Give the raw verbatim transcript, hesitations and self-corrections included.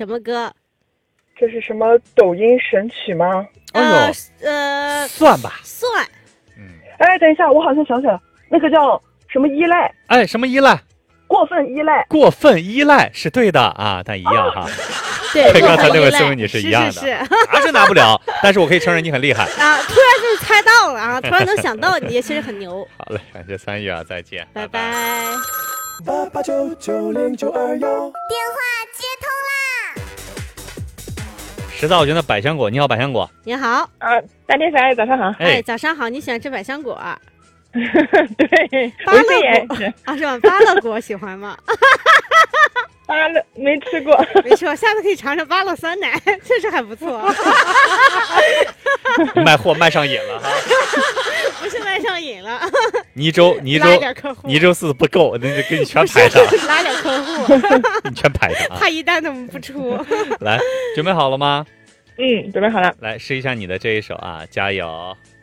什么歌？ 这是什么抖音神曲吗？ 呃呃， 算吧， 算。 嗯， 哎，等一下，我好像想起来，那个叫什么依赖？ 哎，什么依赖？ 过分依赖。 过分依赖是对的啊，但一样哈。 对， 跟刚才那位思维女士一样的， 是是是， 还是拿不了，但是我可以承认你很厉害啊！突然就猜到了啊，突然能想到，你也其实很牛。 好嘞，感谢参与啊，再见， 拜拜。 八八九九零九二幺， 电话接通啦！ 十造群的百香果，你好，百香果。 你好啊，大天才，早上好。 哎，早上好，你喜欢吃百香果？ 对， 芭乐果啊，是吧？芭乐果喜欢吗？ 芭乐没吃过， 没吃过，下次可以尝尝芭乐酸奶，确实还不错。 卖货卖上瘾了哈， 不是卖上瘾了。 你一周你一周你一周四不够，那就给你全排上。 拉点客户， 你全排上啊！ 怕一单都不出。 来，准备好了吗？ 嗯，准备好了。 来试一下你的这一首啊，加油。